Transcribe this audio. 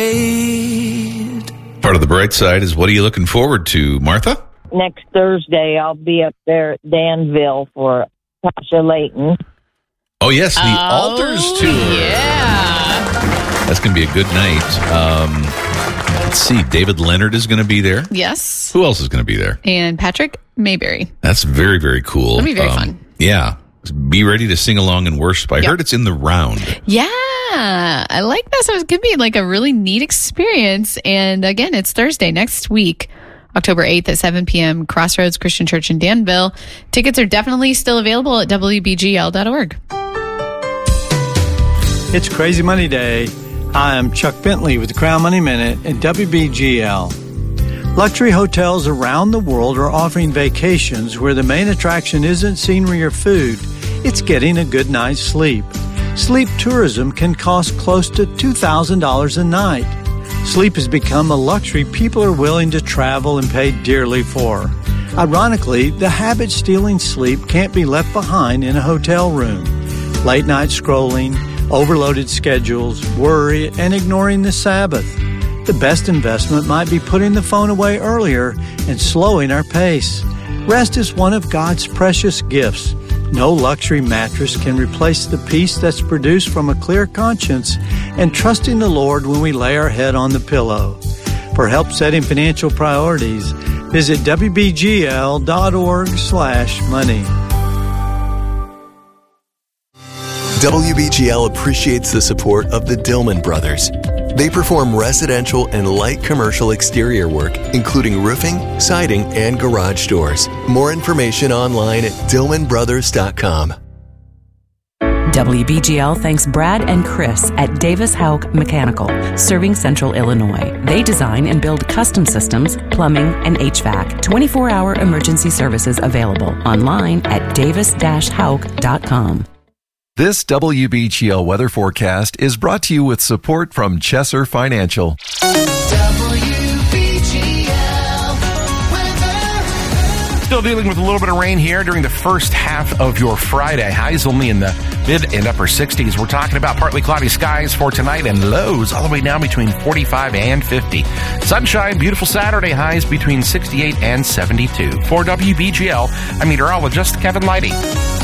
fade. Part of the bright side is, what are you looking forward to, Martha? Next Thursday, I'll be up there at Danville for Tasha Layton. Oh, yes, the Altars Tour. Yeah. That's going to be a good night. Let's see. David Leonard is going to be there. Yes. Who else is going to be there? And Patrick Mayberry. That's very, very cool. It'll be very fun. Yeah. Be ready to sing along and worship. I heard it's in the round. Yeah. I like that. So it's going to be like a really neat experience. And again, it's Thursday next week, October 8th at 7 p.m., Crossroads Christian Church in Danville. Tickets are definitely still available at WBGL.org. It's Crazy Money Day. Hi, I'm Chuck Bentley with the Crown Money Minute at WBGL. Luxury hotels around the world are offering vacations where the main attraction isn't scenery or food, it's getting a good night's sleep. Sleep tourism can cost close to $2,000 a night. Sleep has become a luxury people are willing to travel and pay dearly for. Ironically, the habit stealing sleep can't be left behind in a hotel room. Late night scrolling, overloaded schedules, worry, and ignoring the Sabbath. The best investment might be putting the phone away earlier and slowing our pace. Rest is one of God's precious gifts. No luxury mattress can replace the peace that's produced from a clear conscience and trusting the Lord when we lay our head on the pillow. For help setting financial priorities, visit WBGL.org/money. WBGL appreciates the support of the Dillman Brothers. They perform residential and light commercial exterior work, including roofing, siding, and garage doors. More information online at DillmanBrothers.com. WBGL thanks Brad and Chris at Davis Hauk Mechanical, serving Central Illinois. They design and build custom systems, plumbing, and HVAC. 24-hour emergency services available online at davis-hauk.com. This WBGL weather forecast is brought to you with support from Chesser Financial. Still dealing with a little bit of rain here during the first half of your Friday. Highs only in the mid and upper 60s. We're talking about partly cloudy skies for tonight and lows all the way down between 45 and 50. Sunshine, beautiful Saturday, highs between 68 and 72. For WBGL, I'm meteorologist Kevin Leidy.